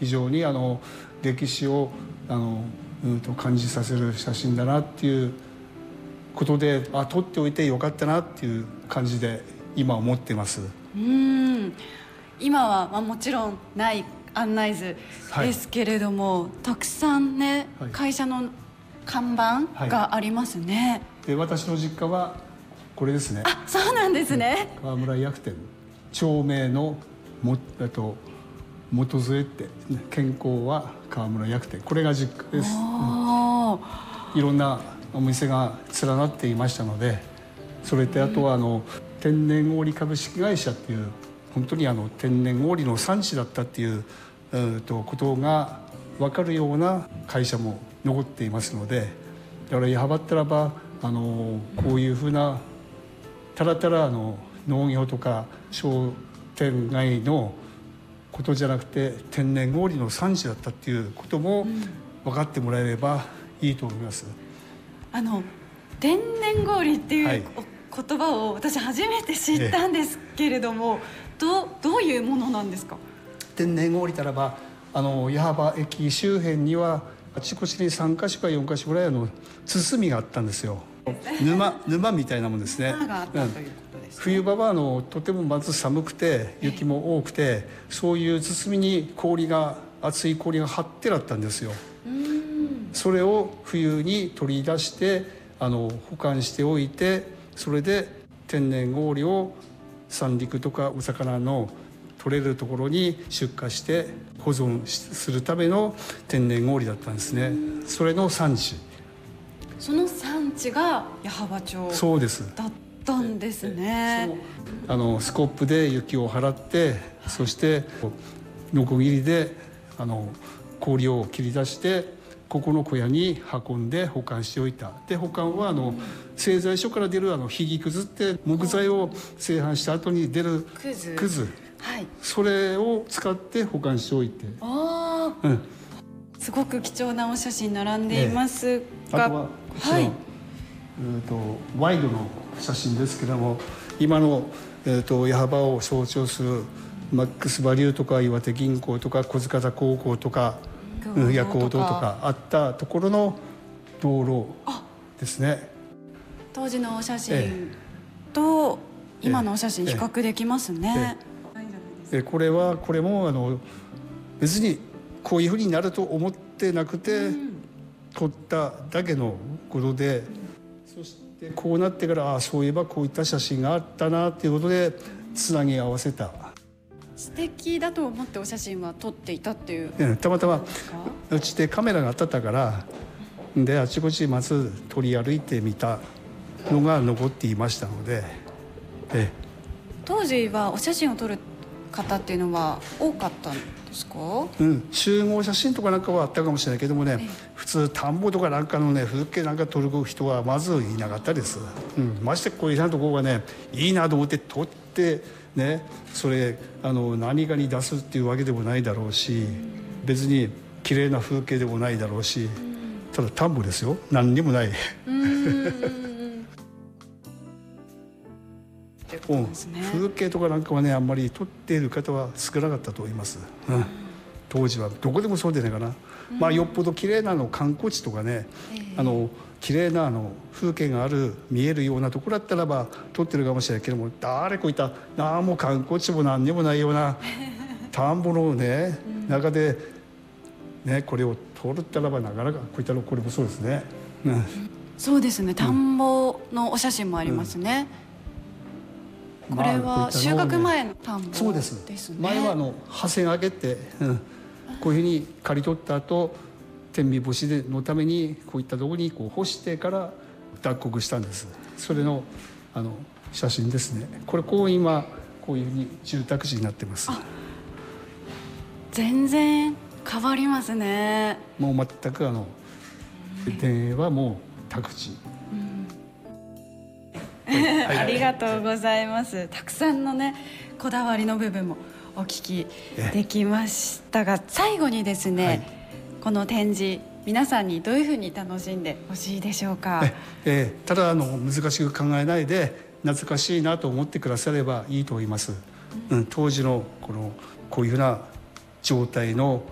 非常に歴史を感じさせる写真だなっていうことで、撮っておいてよかったなっていう感じで今思ってます。 今は、もちろんない案内図ですけれども、たくさんね、会社の看板がありますね。 で、私の実家はこれですね。 そうなんですね。 川村薬店、町名の元添って、健康は川村薬店、これが実家です。いろんなお店が連なっていましたので、それであとは天然氷株式会社っていう本当に天然氷の産地だったっていうことが分かるような会社も残っていますので、だから矢巾ったらばこういうふうなたらたら農業とか商店街のことじゃなくて天然氷の産地だったっていうことも分かってもらえればいいと思います。 天然氷っていう、言葉を私初めて知ったんですけれども、どういうものなんですか？ 天然氷たらば矢巾駅周辺にはあちこちに3か所か4か所ぐらい堤があったんですよ。沼みたいなもんですね。 沼があったということですね。 冬場はとてもまず寒くて雪も多くて、そういう堤に厚い氷が張ってあったんですよ。それを冬に取り出して保管しておいて、それで天然氷を三陸とかお魚の取れるところに出荷して保存するための天然氷だったんですね。それの産地、 その産地が矢巾町そうですだったんですね。 スコップで雪を払って、そしてノコギリで氷を切り出してここの小屋に運んで保管しておいた。で、保管は製材所から出るひぎくずって木材を製版した後に出るくず、それを使って保管しておいて、 すごく貴重なお写真並んでいますが、 あとはこちらワイドの写真ですけども、今の矢巾を象徴するマックスバリューとか岩手銀行とか小塚田高校とか夜行堂とかあったところの道路ですね。 当時のお写真と今のお写真比較できますね。 これも別にこういうふうになると思ってなくて撮っただけのことで、そしてこうなってからそういえばこういった写真があったなっていうことでつなぎ合わせた。 素敵だと思ってお写真は撮っていたっていう、 たまたまうちでカメラがあったからで、あちこちまず取り歩いてみたのが残っていましたので、 当時はお写真を撮る方っていうのは多かったんですか？ 集合写真とかなんかはあったかもしれないけどもね、普通田んぼとかなんかのね風景なんか撮る人はまずいなかったです。ましてこういうところがねいいなと思って撮ってね、それ何かに出すっていうわけでもないだろうし、別に綺麗な風景でもないだろうし、ただ田んぼですよ、何にもない。風景とかなんかはねあんまり撮っている方は少なかったと思います。当時はどこでもそうじゃないかな。よっぽど綺麗な観光地とかね、綺麗な風景が見えるようなところだったらば撮ってるかもしれないけども、こういったもう観光地も何にもないような田んぼのね中でねこれを撮るったらばなかなかこういったのこれもそうですね。 そうですね、田んぼのお写真もありますね。これは収穫前の田んぼですね。 そうです。前はハセがけて、こういうふうに刈り取った後天日干しのためにこういったところに干してから脱穀したんです。それの写真ですね。これ今こういうふうに住宅地になってます。 全然変わりますね。 もう全く田園はもう宅地。 ありがとうございます。たくさんのねこだわりの部分もお聞きできましたが、最後にですね、この展示皆さんにどういうふうに楽しんでほしいでしょうか？ ただ難しく考えないで懐かしいなと思ってくださればいいと思います。当時のこういうふうな状態の